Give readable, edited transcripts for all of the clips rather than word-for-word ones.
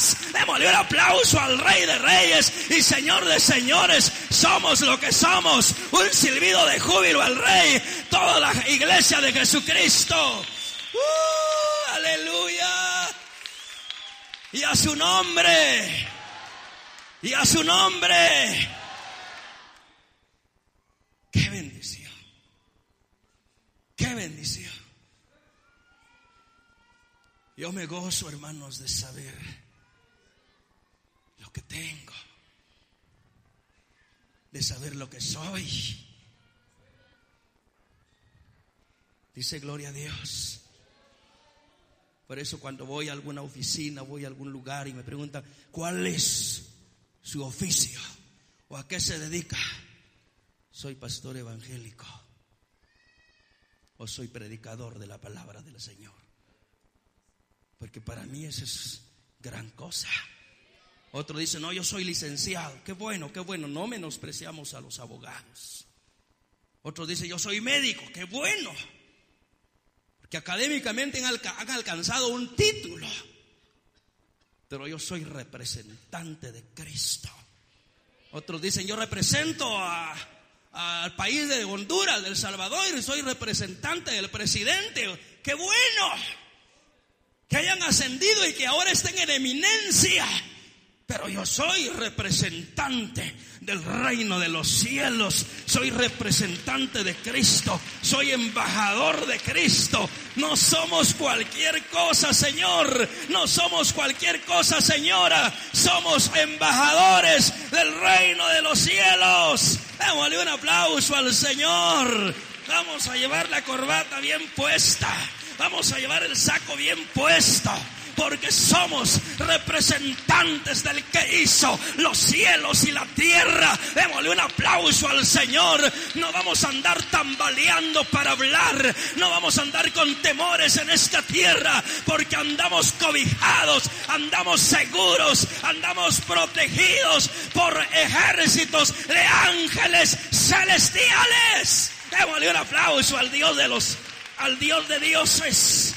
más. Démosle un aplauso al Rey de Reyes y Señor de Señores. Somos lo que somos, un silbido de júbilo al Rey, toda la iglesia de Jesucristo. Aleluya. Y a su nombre, y a su nombre. Qué bendición, qué bendición. Yo me gozo, hermanos, de saber lo que tengo, de saber lo que soy. Dice gloria a Dios. Por eso cuando voy a alguna oficina, voy a algún lugar y me preguntan ¿cuál es su oficio? ¿O a qué se dedica? Soy pastor evangélico. O soy predicador de la palabra del Señor. Porque para mí eso es gran cosa. Otro dice, no, yo soy licenciado. Qué bueno, no menospreciamos a los abogados. Otro dice, yo soy médico. Qué bueno, que académicamente han alcanzado un título. Pero yo soy representante de Cristo. Otros dicen, yo represento al país de Honduras, de El Salvador, y soy representante del presidente. ¡Qué bueno! Que hayan ascendido y que ahora estén en eminencia. Pero yo soy representante del reino de los cielos. Soy representante de Cristo. Soy embajador de Cristo. No somos cualquier cosa, Señor. No somos cualquier cosa, señora. Somos embajadores del reino de los cielos. Démosle un aplauso al Señor. Vamos a llevar la corbata bien puesta. Vamos a llevar el saco bien puesto. Porque somos representantes del que hizo los cielos y la tierra. Démosle un aplauso al Señor. No vamos a andar tambaleando para hablar. No vamos a andar con temores en esta tierra. Porque andamos cobijados, andamos seguros, andamos protegidos por ejércitos de ángeles celestiales. Démosle un aplauso al Dios de dioses.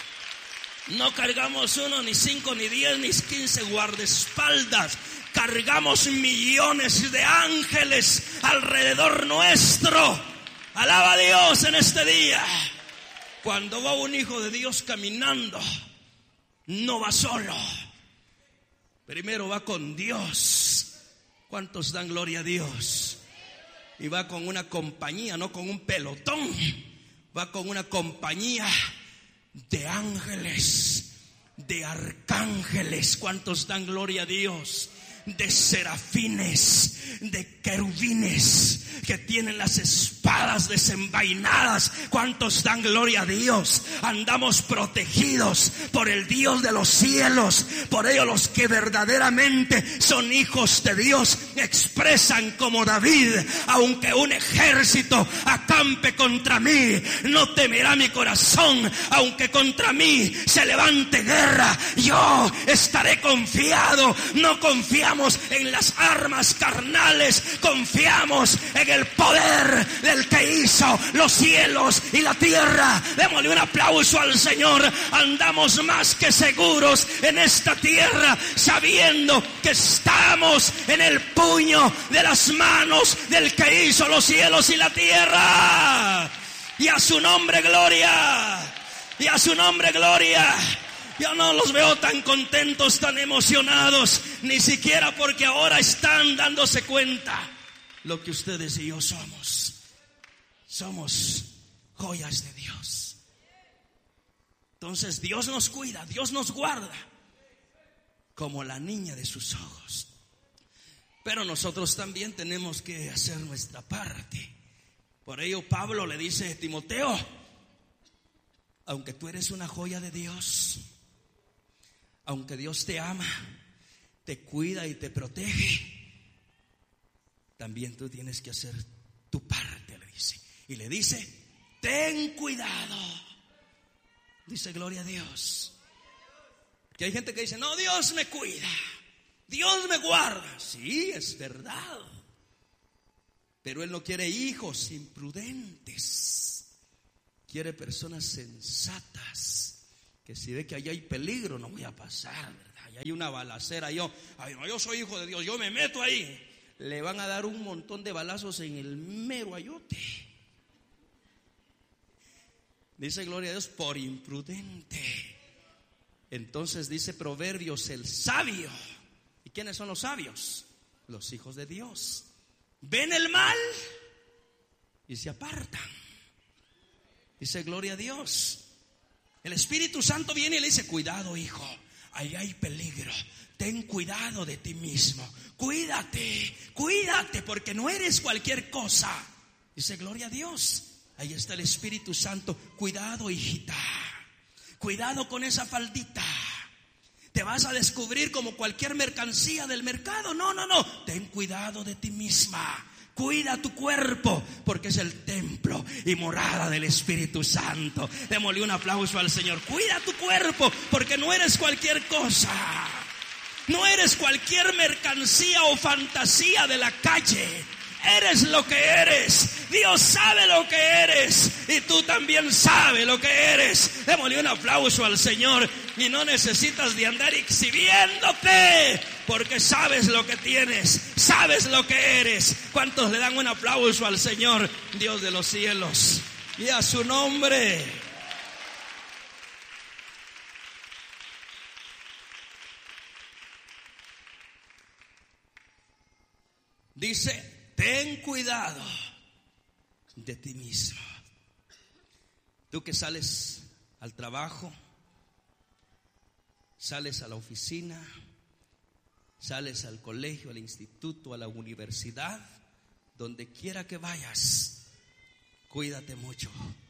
No cargamos 1, ni 5, ni 10, ni 15 guardaespaldas. Cargamos millones de ángeles alrededor nuestro. Alaba a Dios en este día. Cuando va un hijo de Dios caminando, no va solo. Primero va con Dios. ¿Cuántos dan gloria a Dios? Y va con una compañía, no con un pelotón. Va con una compañía de ángeles, de arcángeles. ¿Cuántos dan gloria a Dios? De serafines, de querubines que tienen las espadas desenvainadas. ¿Cuántos dan gloria a Dios? Andamos protegidos por el Dios de los cielos. Por ello los que verdaderamente son hijos de Dios expresan como David: aunque un ejército acampe contra mí, no temerá mi corazón. Aunque contra mí se levante guerra, yo estaré confiado. No confiamos en las armas carnales, confiamos en el poder del que hizo los cielos y la tierra. Démosle un aplauso al Señor. Andamos más que seguros en esta tierra, sabiendo que estamos en el puño de las manos del que hizo los cielos y la tierra. Y a su nombre gloria, y a su nombre gloria. Yo no los veo tan contentos, tan emocionados, ni siquiera porque ahora están dándose cuenta lo que ustedes y yo somos. Somos joyas de Dios. Entonces Dios nos cuida, Dios nos guarda como la niña de sus ojos. Pero nosotros también tenemos que hacer nuestra parte. Por ello Pablo le dice a Timoteo: aunque tú eres una joya de Dios, aunque Dios te ama, te cuida y te protege, también tú tienes que hacer tu parte, le dice. Y le dice: ten cuidado. Dice gloria a Dios. Que hay gente que dice: no, Dios me cuida, Dios me guarda. Sí, es verdad. Pero Él no quiere hijos imprudentes. Quiere personas sensatas, que si ve que allá hay peligro, no voy a pasar, ¿verdad? y hay una balacera, yo soy hijo de Dios, yo me meto ahí. Le van a dar un montón de balazos en el mero ayote. Dice, gloria a Dios, por imprudente. Entonces dice Proverbios, el sabio. ¿Y quiénes son los sabios? Los hijos de Dios. Ven el mal y se apartan. Dice, gloria a Dios. El Espíritu Santo viene y le dice, cuidado, hijo, ahí hay peligro. Ten cuidado de ti mismo. Cuídate, porque no eres cualquier cosa. Dice, gloria a Dios. Ahí está el Espíritu Santo. Cuidado, hijita. Cuidado con esa faldita. Te vas a descubrir como cualquier mercancía del mercado. No. Ten cuidado de ti misma. Cuida tu cuerpo, porque es el templo y morada del Espíritu Santo. Démosle un aplauso al Señor. Cuida tu cuerpo, porque no eres cualquier cosa. No eres cualquier mercancía o fantasía de la calle. Eres lo que eres. Dios sabe lo que eres y tú también sabes lo que eres. Démosle un aplauso al Señor. Y no necesitas de andar exhibiéndote, porque sabes lo que tienes, sabes lo que eres. ¿Cuántos le dan un aplauso al Señor, Dios de los cielos? Y a su nombre. Dice, ten cuidado de ti mismo. Tú que sales al trabajo, sales a la oficina, sales al colegio, al instituto, a la universidad, donde quiera que vayas, cuídate mucho,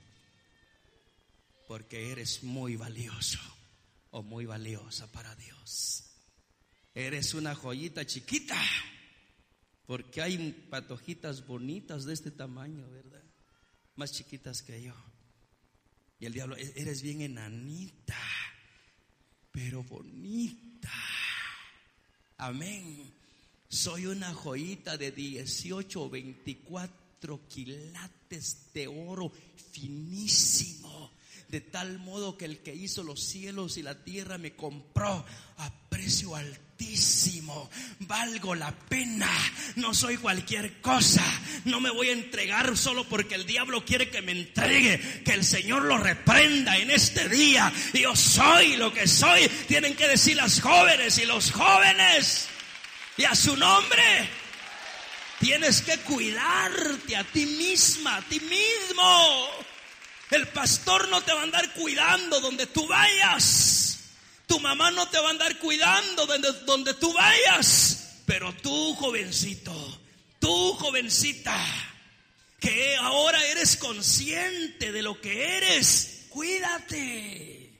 porque eres muy valioso o muy valiosa para Dios. Eres una joyita chiquita, porque hay patojitas bonitas de este tamaño, ¿verdad? Más chiquitas que yo. Y el diablo, eres bien enanita, pero bonita. Amén. Soy una joyita de 18 o 24 quilates de oro finísimo, de tal modo que el que hizo los cielos y la tierra me compró a precio altísimo. Valgo la pena. No soy cualquier cosa. No me voy a entregar solo porque el diablo quiere que me entregue. Que el Señor lo reprenda en este día. Yo soy lo que soy. Tienen que decir las jóvenes y los jóvenes. Y a su nombre. Tienes que cuidarte a ti misma, a ti mismo. El pastor no te va a andar cuidando donde tú vayas. Tu mamá no te va a andar cuidando donde tú vayas. Pero tú, jovencito, tú, jovencita, que ahora eres consciente de lo que eres, cuídate.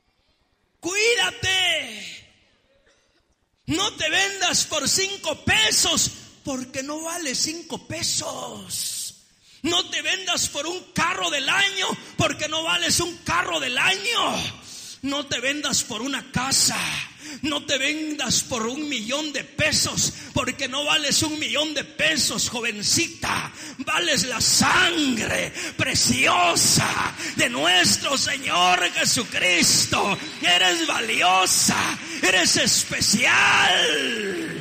Cuídate. No te vendas por 5 pesos, porque no vale 5 pesos. No te vendas por un carro del año, porque no vales un carro del año. No te vendas por una casa. No te vendas por 1 millón de pesos, porque no vales 1 millón de pesos, jovencita. Vales la sangre preciosa de nuestro Señor Jesucristo. Eres valiosa, eres especial.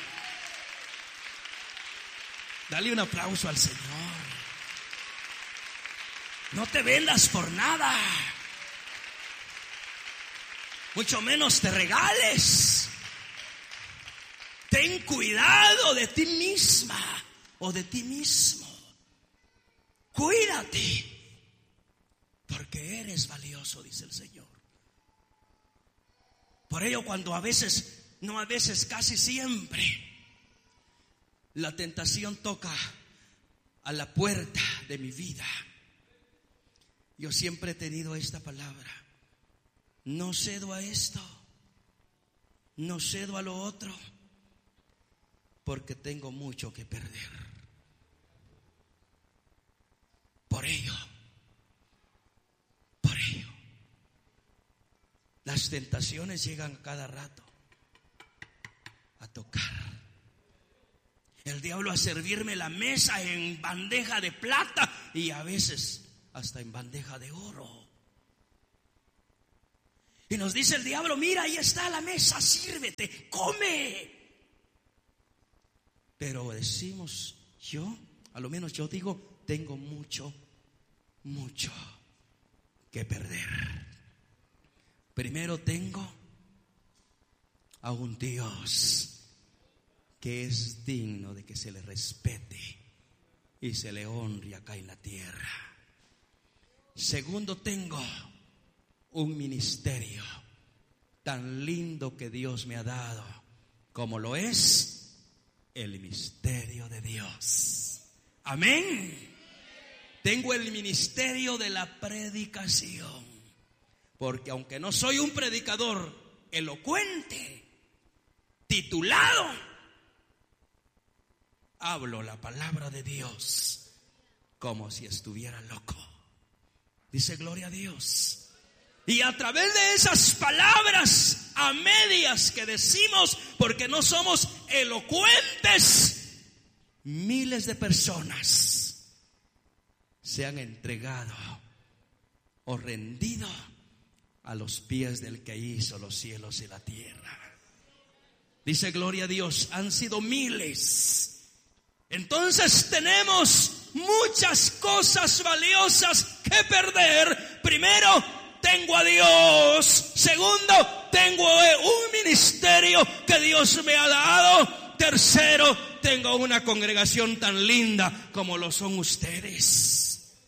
Dale un aplauso al Señor. No te vendas por nada. Mucho menos te regales. Ten cuidado de ti misma o de ti mismo. Cuídate, porque eres valioso, dice el Señor. Por ello, cuando casi siempre, la tentación toca a la puerta de mi vida, yo siempre he tenido esta palabra: no cedo a esto, no cedo a lo otro, porque tengo mucho que perder. Por ello, las tentaciones llegan cada rato a tocar. El diablo a servirme la mesa en bandeja de plata y a veces hasta en bandeja de oro. Y nos dice el diablo: mira, ahí está la mesa, sírvete, come. Pero decimos, a lo menos yo digo, tengo mucho que perder. Primero tengo a un Dios que es digno de que se le respete y se le honre acá en la tierra. Segundo, tengo un ministerio tan lindo que Dios me ha dado, como lo es el misterio de Dios. Amén. Tengo el ministerio de la predicación, porque aunque no soy un predicador elocuente, titulado, hablo la palabra de Dios como si estuviera loco. Dice gloria a Dios. Y a través de esas palabras a medias que decimos, porque no somos elocuentes, miles de personas se han entregado o rendido a los pies del que hizo los cielos y la tierra. Dice gloria a Dios, han sido miles. Entonces tenemos muchas cosas valiosas que perder. Primero, tengo a Dios. Segundo, tengo un ministerio que Dios me ha dado. Tercero, tengo una congregación tan linda como lo son ustedes,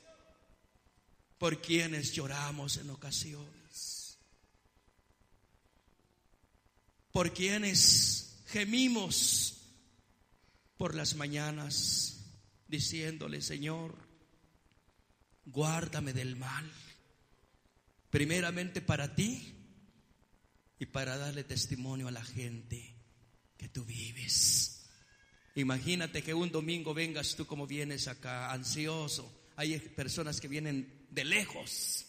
por quienes lloramos en ocasiones, por quienes gemimos por las mañanas diciéndole: Señor, guárdame del mal, primeramente para ti y para darle testimonio a la gente que tú vives. Imagínate que un domingo vengas tú como vienes acá, ansioso. Hay personas que vienen de lejos,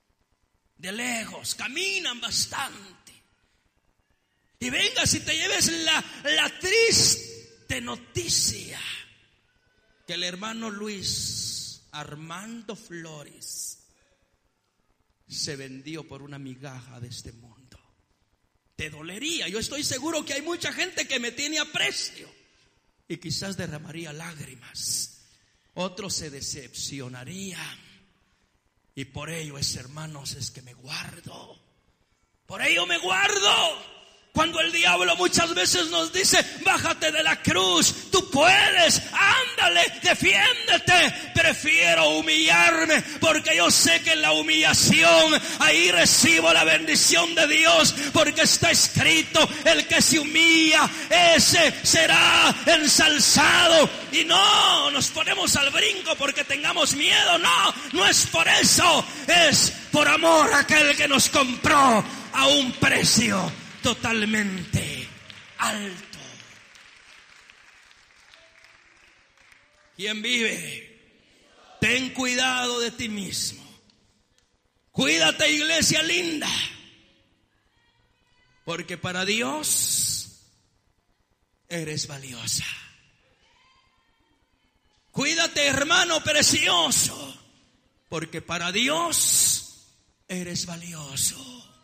caminan bastante, y vengas y te lleves la triste noticia que el hermano Luis Armando Flores se vendió por una migaja de este mundo. Te dolería. Yo estoy seguro que hay mucha gente que me tiene aprecio y quizás derramaría lágrimas. Otros se decepcionarían. Y por ello hermanos, es que me guardo. Por ello me guardo. Cuando el diablo muchas veces nos dice: bájate de la cruz, tú puedes, ándale, defiéndete. Prefiero humillarme, porque yo sé que en la humillación ahí recibo la bendición de Dios, porque está escrito: el que se humilla, ese será ensalzado. Y no nos ponemos al brinco porque tengamos miedo, no es por eso, es por amor a aquel que nos compró a un precio totalmente alto. ¿Quién vive? Ten cuidado de ti mismo. Cuídate, iglesia linda, porque para Dios eres valiosa. Cuídate, hermano precioso, porque para Dios eres valioso.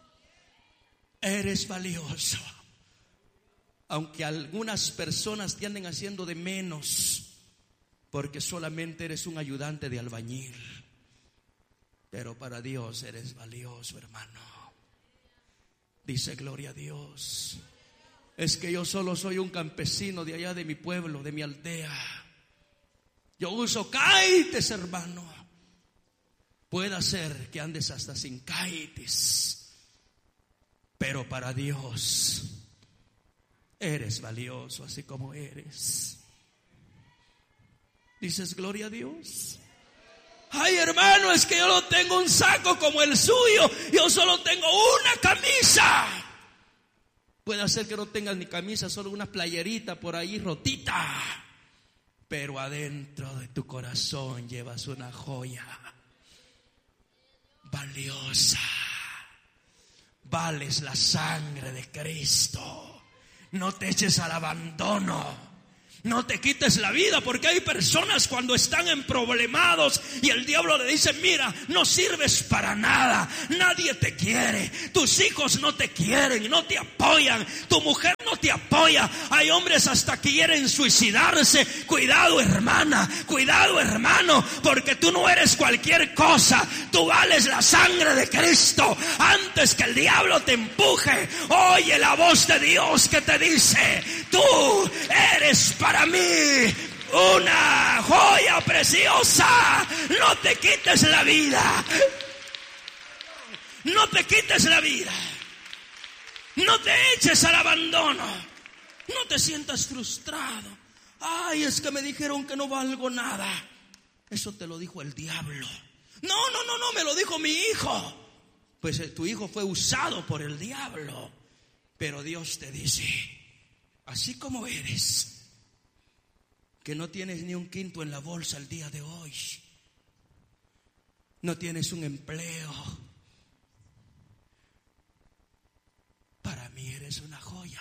Eres valioso. Aunque algunas personas te anden haciendo de menos, porque solamente eres un ayudante de albañil, pero para Dios eres valioso, hermano. Dice gloria a Dios. Es que yo solo soy un campesino de allá de mi pueblo, de mi aldea. Yo uso caites, hermano. Puede ser que andes hasta sin caites, pero para Dios eres valioso así como eres. Dices gloria a Dios. Ay, hermano, es que yo no tengo un saco como el suyo, yo solo tengo una camisa. Puede ser que no tengas ni camisa, solo una playerita por ahí rotita, pero adentro de tu corazón llevas una joya valiosa. Vales la sangre de Cristo. No te eches al abandono. No te quites la vida, porque hay personas cuando están en problemados y el diablo le dice: mira, no sirves para nada, nadie te quiere, tus hijos no te quieren, no te apoyan, tu mujer no te apoya. Hay hombres hasta que quieren suicidarse. Cuidado, hermana, cuidado, hermano, porque tú no eres cualquier cosa, tú vales la sangre de Cristo. Antes que el diablo te empuje, oye la voz de Dios que te dice: tú eres para mí una joya preciosa. No te quites la vida. No te quites la vida. No te eches al abandono. No te sientas frustrado. Ay, es que me dijeron que no valgo nada. Eso te lo dijo el diablo. No, me lo dijo mi hijo. Pues tu hijo fue usado por el diablo. Pero Dios te dice: así como eres, que no tienes ni un quinto en la bolsa el día de hoy, no tienes un empleo, para mí eres una joya.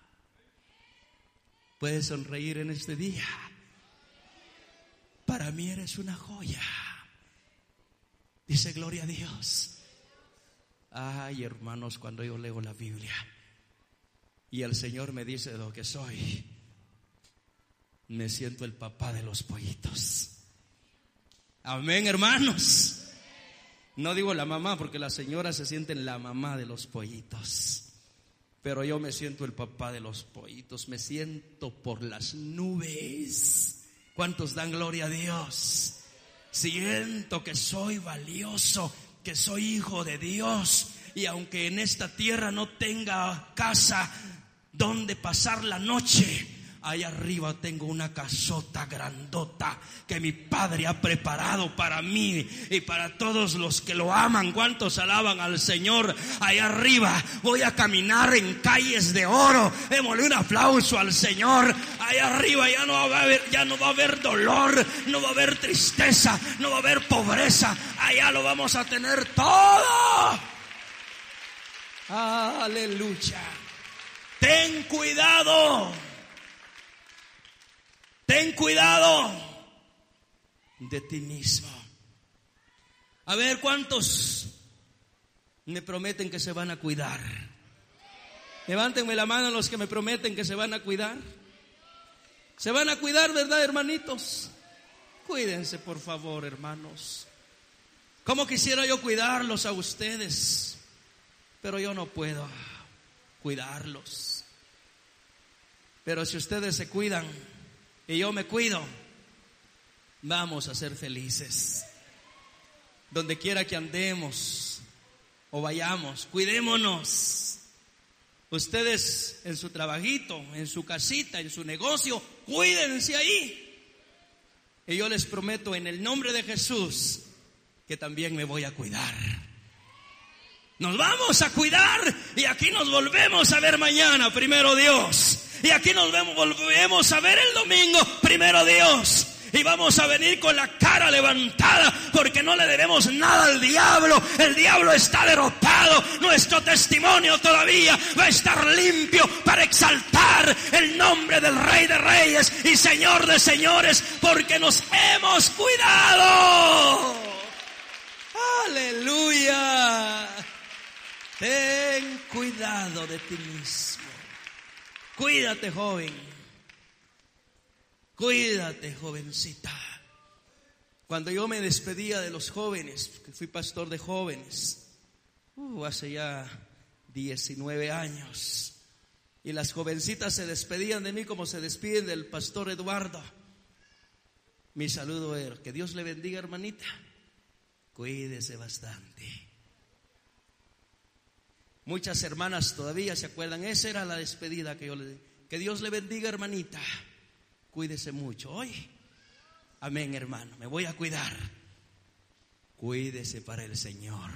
Puedes sonreír en este día. Para mí eres una joya. Dice: gloria a Dios. Ay, hermanos, cuando yo leo la Biblia y el Señor me dice lo que soy, me siento el papá de los pollitos. Amén, hermanos. No digo la mamá, porque las señoras se sienten la mamá de los pollitos, pero yo me siento el papá de los pollitos. Me siento por las nubes. ¿Cuántos dan gloria a Dios? Siento que soy valioso, que soy hijo de Dios. Y aunque en esta tierra no tenga casa donde pasar la noche, allá arriba tengo una casota grandota que mi Padre ha preparado para mí y para todos los que lo aman. ¿Cuántos alaban al Señor? Allá arriba voy a caminar en calles de oro. Démosle un aplauso al Señor. Allá arriba ya no va a haber dolor, no va a haber tristeza, no va a haber pobreza. Allá lo vamos a tener todo. Aleluya. Ten cuidado. Ten cuidado de ti mismo. A ver, ¿cuántos me prometen que se van a cuidar? Levántenme la mano los que me prometen que se van a cuidar. Se van a cuidar, ¿verdad, hermanitos? Cuídense, por favor, hermanos. ¿Cómo quisiera yo cuidarlos a ustedes? Pero yo no puedo cuidarlos. Pero si ustedes se cuidan y yo me cuido, vamos a ser felices. Donde quiera que andemos o vayamos, cuidémonos. Ustedes en su trabajito, en su casita, en su negocio, cuídense ahí. Y yo les prometo en el nombre de Jesús que también me voy a cuidar. Nos vamos a cuidar y aquí nos volvemos a ver mañana, primero Dios. Y aquí nos volvemos a ver el domingo, primero Dios. Y vamos a venir con la cara levantada, porque no le debemos nada al diablo. El diablo está derrotado. Nuestro testimonio todavía va a estar limpio para exaltar el nombre del Rey de Reyes y Señor de Señores, porque nos hemos cuidado. Aleluya. Ten cuidado de ti mismo. Cuídate, joven. Cuídate, jovencita. Cuando yo me despedía de los jóvenes, que fui pastor de jóvenes, hace ya 19 años, y las jovencitas se despedían de mí como se despiden del pastor Eduardo, mi saludo era: que Dios le bendiga, hermanita, cuídese bastante. Muchas hermanas todavía se acuerdan, esa era la despedida que yo le di: que Dios le bendiga, hermanita, cuídese mucho. Hoy, amén, hermano, me voy a cuidar. Cuídese para el Señor.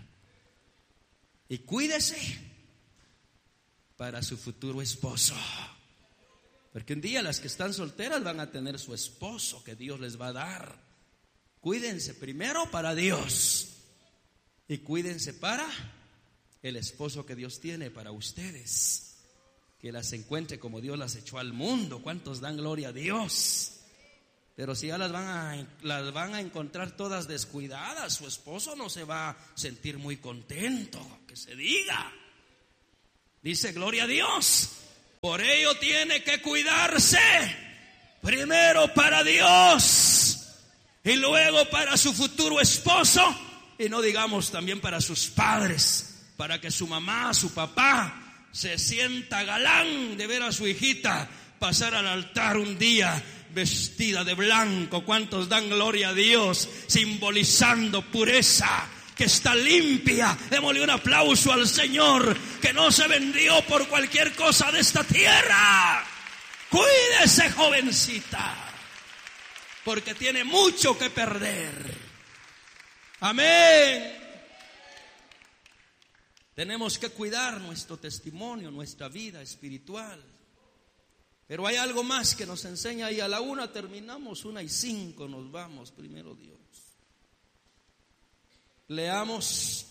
Y cuídese para su futuro esposo. Porque un día las que están solteras van a tener su esposo que Dios les va a dar. Cuídense primero para Dios. Y cuídense para el esposo que Dios tiene para ustedes. que las encuentre como Dios las echó al mundo. ¿Cuántos dan gloria a Dios? Pero si ya las van a encontrar todas descuidadas, su esposo no se va a sentir muy contento, que se diga. Dice gloria a Dios. Por ello tiene que cuidarse, primero para Dios y luego para su futuro esposo, y no digamos también para sus padres, para que su mamá, su papá se sienta galán de ver a su hijita pasar al altar un día vestida de blanco. ¿Cuántos dan gloria a Dios? Simbolizando pureza, que está limpia. Démosle un aplauso al Señor, que no se vendió por cualquier cosa de esta tierra. Cuídese, jovencita, porque tiene mucho que perder. Amén. Tenemos que cuidar nuestro testimonio, nuestra vida espiritual. Pero hay algo más que nos enseña, y a la 1 terminamos, 1:05 nos vamos, primero Dios. Leamos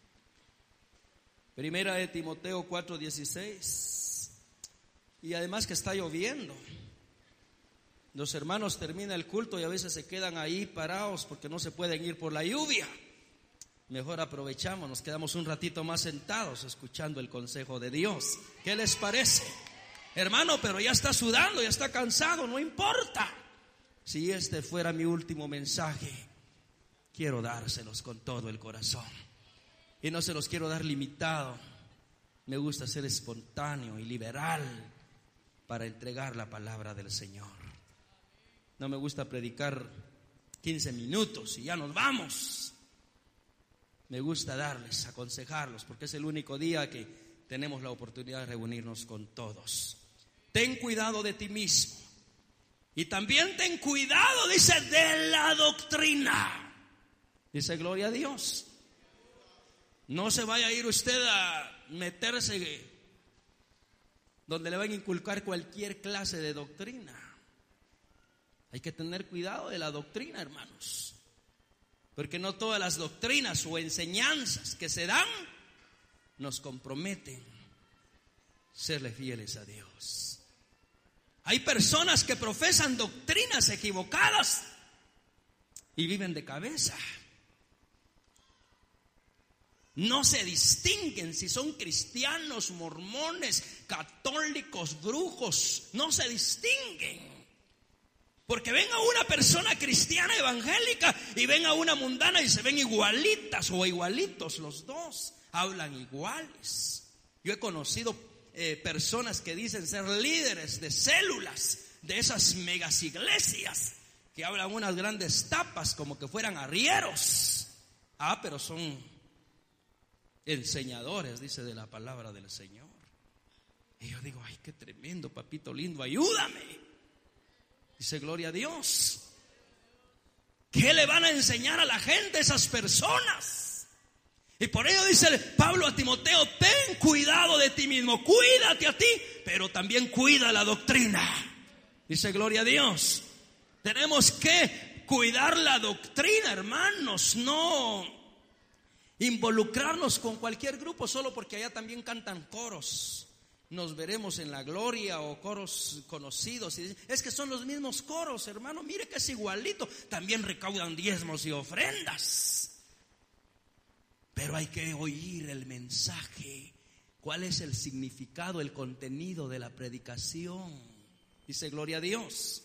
Primera de Timoteo 4:16. Y además que está lloviendo. Los hermanos terminan el culto y a veces se quedan ahí parados porque no se pueden ir por la lluvia. Mejor aprovechamos, nos quedamos un ratito más sentados escuchando el consejo de Dios. ¿Qué les parece? Hermano, pero ya está sudando, ya está cansado, no importa. Si este fuera mi último mensaje, quiero dárselos con todo el corazón. Y no se los quiero dar limitado. Me gusta ser espontáneo y liberal para entregar la palabra del Señor. No me gusta predicar 15 minutos y ya nos vamos. Me gusta darles, aconsejarlos, porque es el único día que tenemos la oportunidad de reunirnos con todos. Ten cuidado de ti mismo. Y también ten cuidado, dice, de la doctrina. Dice gloria a Dios. No se vaya a ir usted a meterse donde le van a inculcar cualquier clase de doctrina. Hay que tener cuidado de la doctrina, hermanos, porque no todas las doctrinas o enseñanzas que se dan nos comprometen serle fieles a Dios. Hay personas que profesan doctrinas equivocadas y viven de cabeza. No se distinguen si son cristianos, mormones, católicos, brujos. No se distinguen. Porque ven a una persona cristiana evangélica y ven a una mundana y se ven igualitas o igualitos los dos. Hablan iguales. Yo he conocido personas que dicen ser líderes de células de esas megas iglesias, que hablan unas grandes tapas como que fueran arrieros. Pero son enseñadores, dice, de la palabra del Señor. Y yo digo, ay, qué tremendo, papito lindo, ayúdame. Dice gloria a Dios. ¿Qué le van a enseñar a la gente esas personas? Y por ello dice Pablo a Timoteo, ten cuidado de ti mismo, cuídate a ti, pero también cuida la doctrina. Dice gloria a Dios. Tenemos que cuidar la doctrina, hermanos, no involucrarnos con cualquier grupo solo porque allá también cantan coros. Nos veremos en la gloria, o coros conocidos. Y es que son los mismos coros, hermano. Mire que es igualito. También recaudan diezmos y ofrendas. Pero hay que oír el mensaje. ¿Cuál es el significado, el contenido de la predicación? Dice gloria a Dios.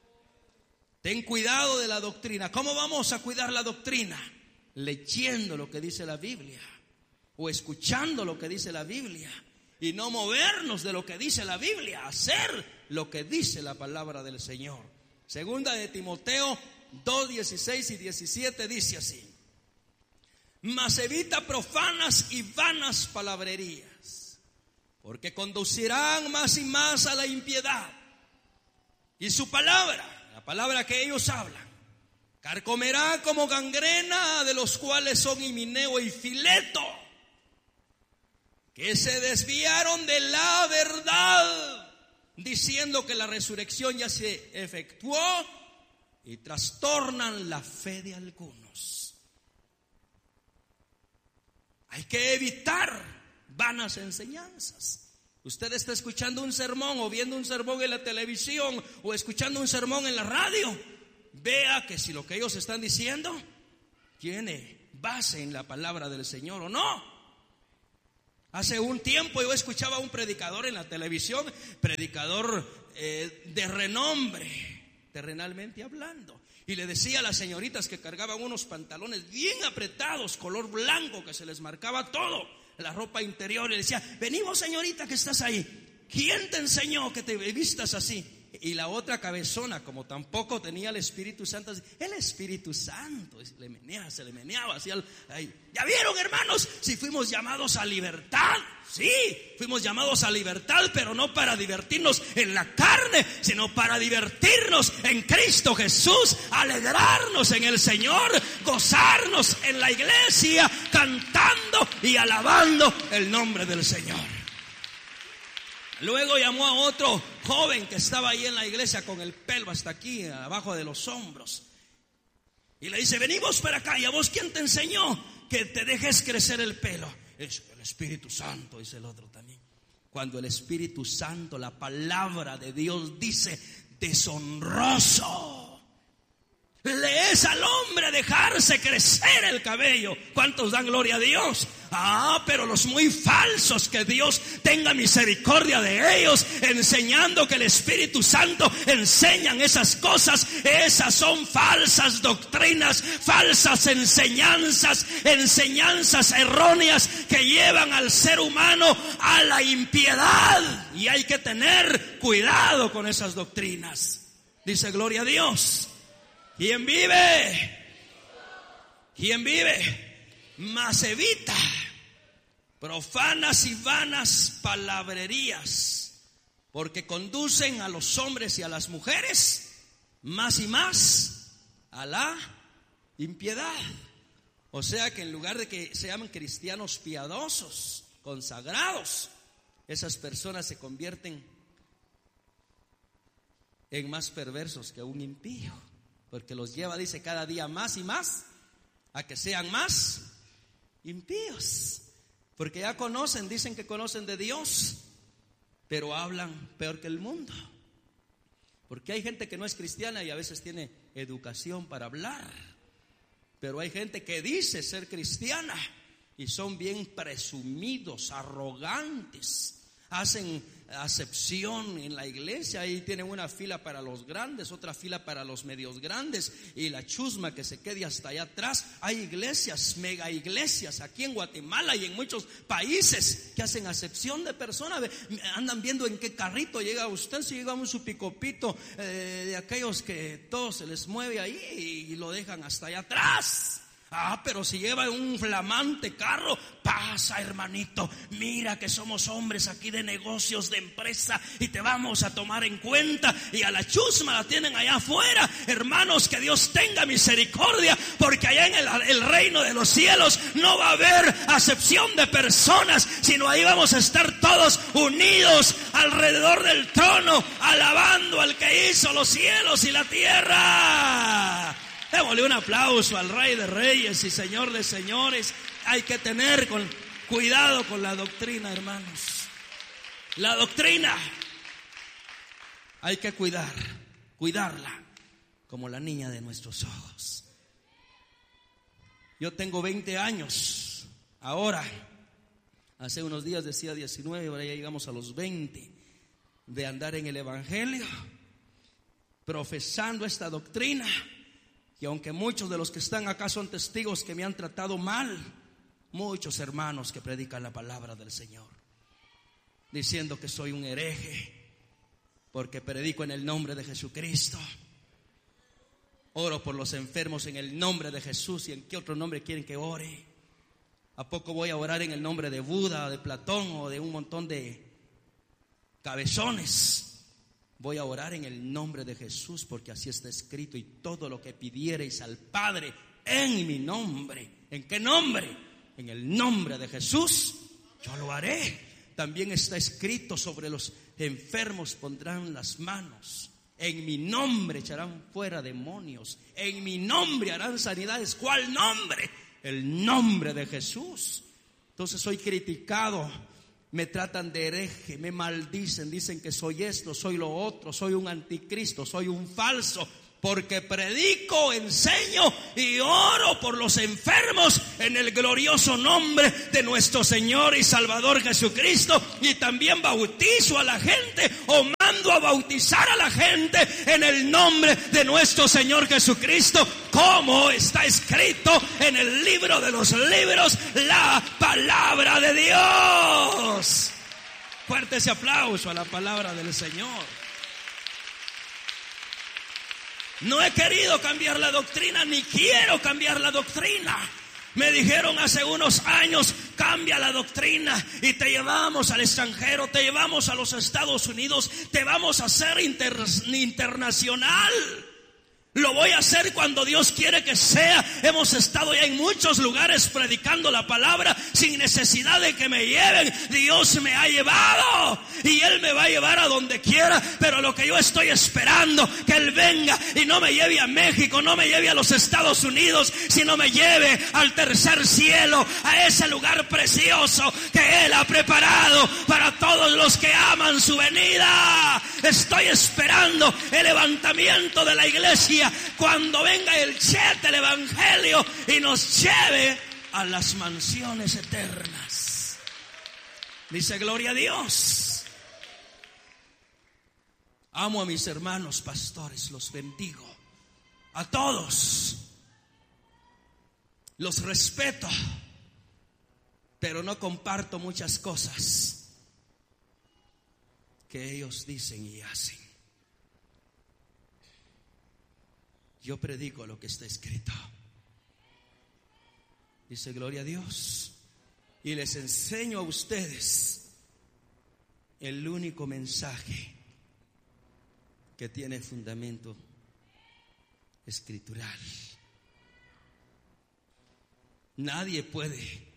Ten cuidado de la doctrina. ¿Cómo vamos a cuidar la doctrina? Leyendo lo que dice la Biblia o escuchando lo que dice la Biblia. Y no movernos de lo que dice la Biblia, hacer lo que dice la palabra del Señor. Segunda de Timoteo 2:16 y 17 dice así: mas evita profanas y vanas palabrerías, porque conducirán más y más a la impiedad. Y su palabra, la palabra que ellos hablan, carcomerá como gangrena, de los cuales son Himeneo y Fileto, que se desviaron de la verdad, diciendo que la resurrección ya se efectuó, y trastornan la fe de algunos. Hay que evitar vanas enseñanzas. Usted está escuchando un sermón o viendo un sermón en la televisión o escuchando un sermón en la radio. Vea que si lo que ellos están diciendo tiene base en la palabra del Señor o no. Hace un tiempo yo escuchaba a un predicador en la televisión, predicador de renombre, terrenalmente hablando, y le decía a las señoritas que cargaban unos pantalones bien apretados, color blanco, que se les marcaba todo, la ropa interior, y le decía: venimos, señorita, que estás ahí, ¿quién te enseñó que te vistas así? Y la otra cabezona, como tampoco tenía el Espíritu Santo, el Espíritu Santo, se le meneaba así ahí. ¿Ya vieron, hermanos? Si fuimos llamados a libertad. Sí, fuimos llamados a libertad, pero no para divertirnos en la carne, sino para divertirnos en Cristo Jesús, alegrarnos en el Señor, gozarnos en la iglesia, cantando y alabando el nombre del Señor. Luego llamó a otro joven que estaba ahí en la iglesia con el pelo hasta aquí, abajo de los hombros, y le dice: venimos para acá. ¿Y a vos quién te enseñó que te dejes crecer el pelo? Es el Espíritu Santo, dice el otro también. Cuando el Espíritu Santo, la palabra de Dios dice: deshonroso le es al hombre dejarse crecer el cabello. ¿Cuántos dan gloria a Dios? Pero los muy falsos, que Dios tenga misericordia de ellos, enseñando que el Espíritu Santo enseñan esas cosas. Esas son falsas doctrinas, falsas enseñanzas erróneas que llevan al ser humano a la impiedad. Y hay que tener cuidado con esas doctrinas. Dice: gloria a Dios. ¿Quién vive? ¿Quién vive? Mas evita profanas y vanas palabrerías, porque conducen a los hombres y a las mujeres más y más a la impiedad. O sea que en lugar de que se llamen cristianos piadosos, consagrados, esas personas se convierten en más perversos que un impío. Porque los lleva, dice, cada día más y más a que sean más impíos. Porque ya conocen, dicen que conocen de Dios, pero hablan peor que el mundo. Porque hay gente que no es cristiana y a veces tiene educación para hablar. Pero hay gente que dice ser cristiana y son bien presumidos, arrogantes. Hacen acepción en la iglesia. Ahí tienen una fila para los grandes, otra fila para los medios grandes, y la chusma que se quede hasta allá atrás. Hay iglesias, mega iglesias aquí en Guatemala y en muchos países que hacen acepción de personas. Andan viendo en qué carrito llega usted. Si llegamos su picopito de aquellos que todo se les mueve ahí y lo dejan hasta allá atrás. Pero si lleva un flamante carro, pasa, hermanito, mira que somos hombres aquí de negocios, de empresa, y te vamos a tomar en cuenta. Y a la chusma la tienen allá afuera. Hermanos, que Dios tenga misericordia, porque allá en el reino de los cielos no va a haber acepción de personas, sino ahí vamos a estar todos unidos alrededor del trono, alabando al que hizo los cielos y la tierra. Démosle un aplauso al Rey de Reyes y Señor de Señores. Hay que tener cuidado con la doctrina, hermanos. La doctrina hay que cuidarla como la niña de nuestros ojos. Yo tengo 20 años ahora. Hace unos días decía 19, ahora ya llegamos a los 20 de andar en el Evangelio, profesando esta doctrina. Y aunque muchos de los que están acá son testigos que me han tratado mal, muchos hermanos que predican la palabra del Señor, diciendo que soy un hereje porque predico en el nombre de Jesucristo, oro por los enfermos en el nombre de Jesús. ¿Y en qué otro nombre quieren que ore? ¿A poco voy a orar en el nombre de Buda, de Platón o de un montón de cabezones? Voy a orar en el nombre de Jesús, porque así está escrito: y todo lo que pidiereis al Padre en mi nombre. ¿En qué nombre? En el nombre de Jesús, yo lo haré. También está escrito: sobre los enfermos pondrán las manos, en mi nombre echarán fuera demonios, en mi nombre harán sanidades. ¿Cuál nombre? El nombre de Jesús. Entonces soy criticado. me tratan de hereje, me maldicen, dicen que soy esto, soy lo otro, soy un anticristo, soy un falso, porque predico, enseño y oro por los enfermos en el glorioso nombre de nuestro Señor y Salvador Jesucristo, y también bautizo a la gente o mando a bautizar a la gente en el nombre de nuestro Señor Jesucristo, como está escrito en el libro de los libros, la palabra de Dios. Fuerte ese aplauso a la palabra del Señor. No he querido cambiar la doctrina, ni quiero cambiar la doctrina. Me dijeron hace unos años, cambia la doctrina y te llevamos al extranjero, te llevamos a los Estados Unidos, te vamos a hacer internacional. Lo voy a hacer cuando Dios quiere que sea. Hemos estado ya en muchos lugares predicando la palabra sin necesidad de que me lleven. Dios me ha llevado y Él me va a llevar a donde quiera. Pero lo que yo estoy esperando, que Él venga y no me lleve a México, no me lleve a los Estados Unidos, sino me lleve al tercer cielo, a ese lugar precioso que Él ha preparado para todos los que aman su venida. Estoy esperando el levantamiento de la iglesia, cuando venga el Chet del Evangelio y nos lleve a las mansiones eternas. Dice gloria a Dios. Amo a mis hermanos pastores, los bendigo a todos, los respeto, pero no comparto muchas cosas que ellos dicen y hacen. Yo predico lo que está escrito. Dice gloria a Dios. Y les enseño a ustedes el único mensaje que tiene fundamento escritural. Nadie puede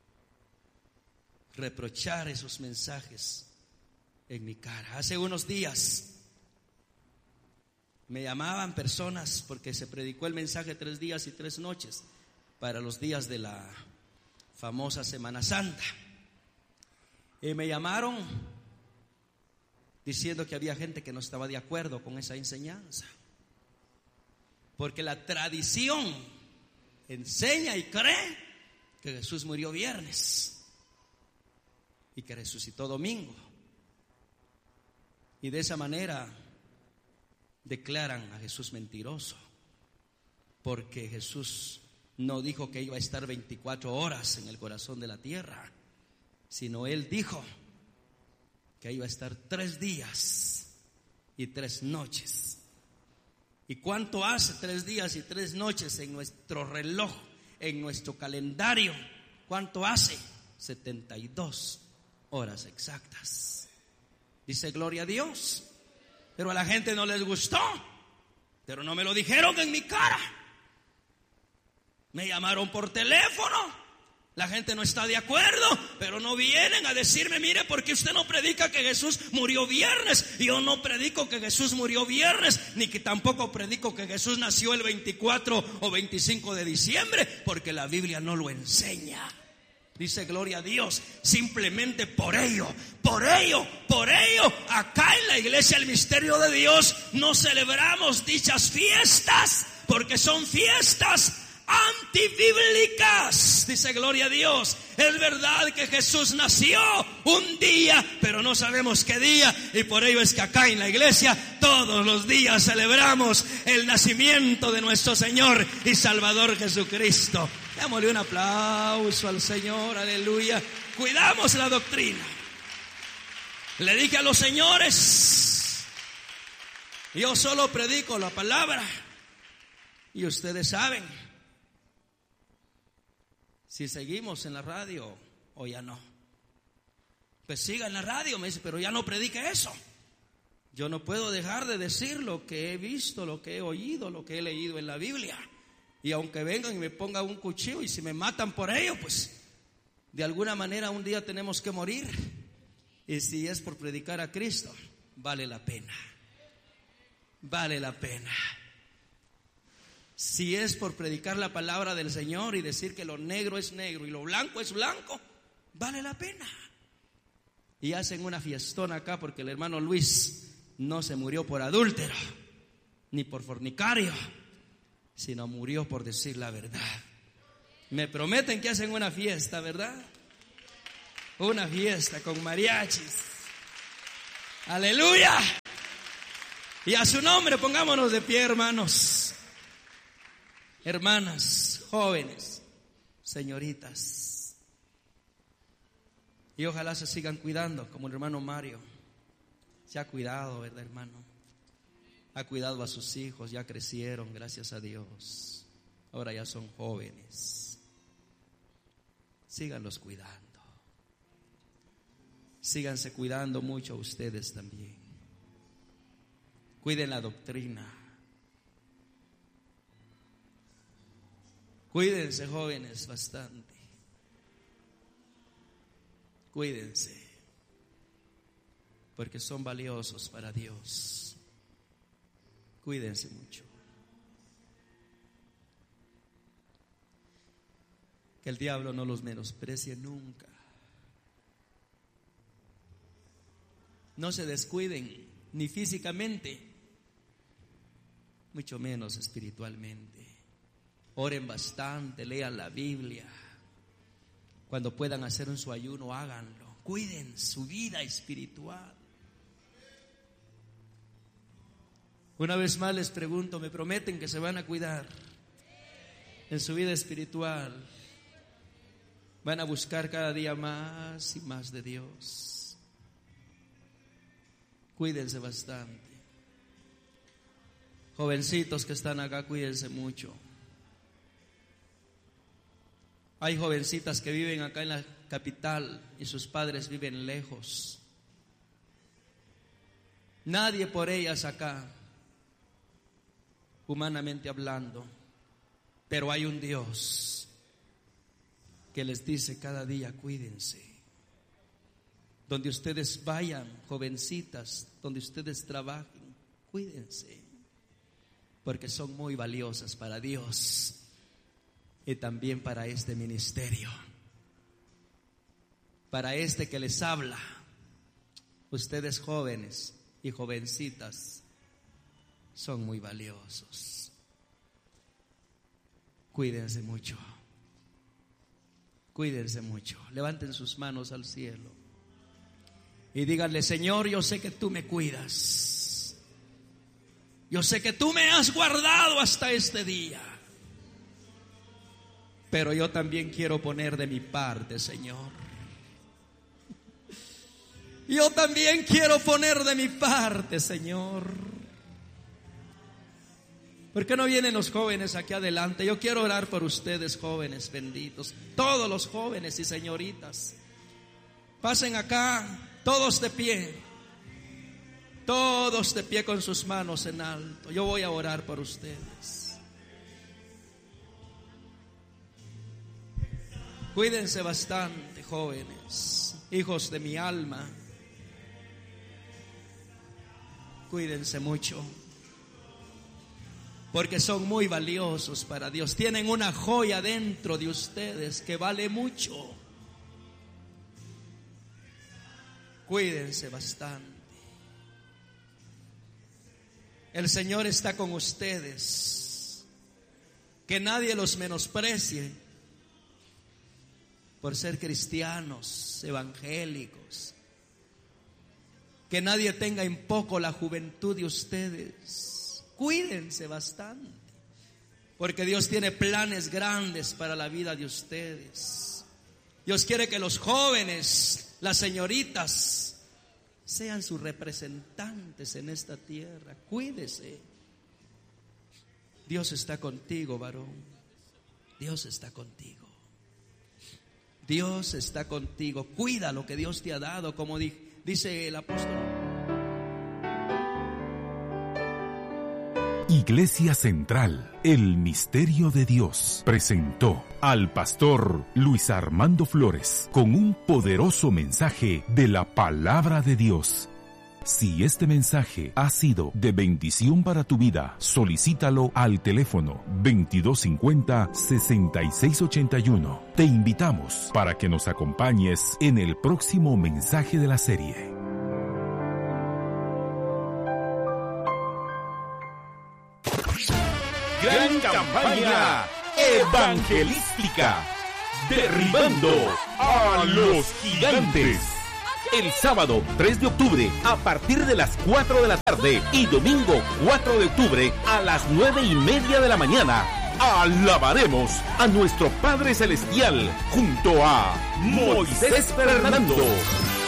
reprochar esos mensajes en mi cara. Hace unos días me llamaban personas porque se predicó el mensaje 3 días y 3 noches para los días de la famosa Semana Santa. Y me llamaron diciendo que había gente que no estaba de acuerdo con esa enseñanza, porque la tradición enseña y cree que Jesús murió viernes y que resucitó domingo, y de esa manera declaran a Jesús mentiroso, porque Jesús no dijo que iba a estar 24 horas en el corazón de la tierra, sino Él dijo que iba a estar 3 días y 3 noches. ¿Y cuánto hace 3 días y 3 noches en nuestro reloj, en nuestro calendario? ¿Cuánto hace? 72 horas exactas. Dice gloria a Dios. Pero a la gente no les gustó, pero no me lo dijeron en mi cara. Me llamaron por teléfono. La gente no está de acuerdo, pero no vienen a decirme, mire, ¿por qué usted no predica que Jesús murió viernes? Yo no predico que Jesús murió viernes, ni que tampoco predico que Jesús nació el 24 o 25 de diciembre, porque la Biblia no lo enseña. Dice gloria a Dios. Simplemente por ello, acá en la iglesia El Misterio de Dios no celebramos dichas fiestas, porque son fiestas antibíblicas. Dice gloria a Dios. Es verdad que Jesús nació un día, pero no sabemos qué día, y por ello es que acá en la iglesia todos los días celebramos el nacimiento de nuestro Señor y Salvador Jesucristo. Démosle un aplauso al Señor, aleluya. Cuidamos la doctrina. Le dije a los señores, yo solo predico la palabra, y ustedes saben si seguimos en la radio o ya no. Pues siga en la radio, me dice, pero ya no predique eso. Yo no puedo dejar de decir lo que he visto, lo que he oído, lo que he leído en la Biblia. Y aunque vengan y me pongan un cuchillo y si me matan por ello, pues de alguna manera un día tenemos que morir. Y si es por predicar a Cristo, vale la pena. Vale la pena. Si es por predicar la palabra del Señor y decir que lo negro es negro y lo blanco es blanco, vale la pena. y hacen una fiestona acá porque el hermano Luis no se murió por adúltero, ni por fornicario, sino murió por decir la verdad. Me prometen que hacen una fiesta, ¿verdad? Una fiesta con mariachis. ¡Aleluya! Y a su nombre pongámonos de pie, hermanos, hermanas, jóvenes, señoritas. Y ojalá se sigan cuidando como el hermano Mario. Se ha cuidado, ¿verdad, hermano? Ha cuidado a sus hijos, ya crecieron, gracias a Dios. Ahora ya son jóvenes. Síganlos cuidando. Síganse cuidando mucho ustedes también. Cuiden la doctrina. Cuídense, jóvenes, bastante. Cuídense, porque son valiosos para Dios. Cuídense mucho. Que el diablo no los menosprecie nunca. No se descuiden ni físicamente, mucho menos espiritualmente. Oren bastante, lean la Biblia. Cuando puedan hacer un su ayuno, háganlo. Cuiden su vida espiritual. Una vez más les pregunto, ¿me prometen que se van a cuidar en su vida espiritual? Van a buscar cada día más y más de Dios. Cuídense bastante. Jovencitos que están acá, cuídense mucho. Hay jovencitas que viven acá en la capital y sus padres viven lejos. Nadie por ellas acá, humanamente hablando, pero hay un Dios que les dice cada día: cuídense. Donde ustedes vayan, jovencitas, donde ustedes trabajen, cuídense, porque son muy valiosas para Dios y también para este ministerio, para este que les habla. Ustedes jóvenes y jovencitas son muy valiosos. Cuídense mucho. Cuídense mucho. Levanten sus manos al cielo y díganle: Señor, yo sé que tú me cuidas. Yo sé que tú me has guardado hasta este día. Pero yo también quiero poner de mi parte, Señor. Yo también quiero poner de mi parte, Señor. ¿Por qué no vienen los jóvenes aquí adelante? Yo quiero orar por ustedes, jóvenes benditos. Todos los jóvenes y señoritas. Pasen acá, todos de pie. Todos de pie con sus manos en alto. Yo voy a orar por ustedes. Cuídense bastante, jóvenes, hijos de mi alma. Cuídense mucho, porque son muy valiosos para Dios. Tienen una joya dentro de ustedes que vale mucho. Cuídense bastante. El Señor está con ustedes. Que nadie los menosprecie por ser cristianos, evangélicos. Que nadie tenga en poco la juventud de ustedes. Cuídense bastante, porque Dios tiene planes grandes para la vida de ustedes. Dios quiere que los jóvenes, las señoritas, sean sus representantes en esta tierra. Cuídese. Dios está contigo, varón. Dios está contigo. Dios está contigo. Cuida lo que Dios te ha dado, como dice el apóstol. Iglesia Central, el Misterio de Dios, presentó al pastor Luis Armando Flores con un poderoso mensaje de la Palabra de Dios. Si este mensaje ha sido de bendición para tu vida, solicítalo al teléfono 2250-6681. Te invitamos para que nos acompañes en el próximo mensaje de la serie. Gran campaña evangelística, derribando a los gigantes. El sábado 3 de octubre a partir de las 4 de la tarde y domingo 4 de octubre a las 9:30 de la mañana. Alabaremos a nuestro Padre Celestial junto a Moisés Fernando.